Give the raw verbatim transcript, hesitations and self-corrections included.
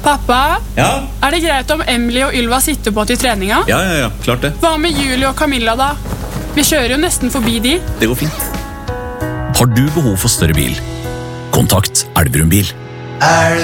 Pappa, Ja? er det greit om Emily og Ylva sitter på til treninga? Ja, ja, ja, klart det. Hva med Julie og Camilla da? Vi kjører jo nesten forbi de. Det går fint. Har du behov for større bil? Kontakt Elverum Bil.